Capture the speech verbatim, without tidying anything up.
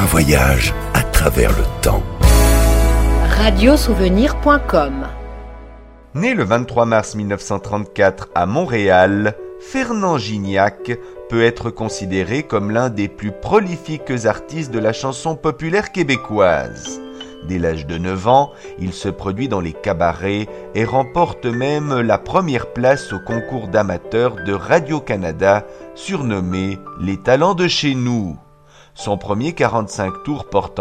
voyage à travers le temps. radiosouvenir point com. Né le vingt-trois mars mille neuf cent trente-quatre à Montréal, Fernand Gignac peut être considéré comme l'un des plus prolifiques artistes de la chanson populaire québécoise. Dès l'âge de neuf ans, il se produit dans les cabarets et remporte même la première place au concours d'amateurs de Radio-Canada, surnommé « Les talents de chez nous ». Son premier quarante-cinq tours portant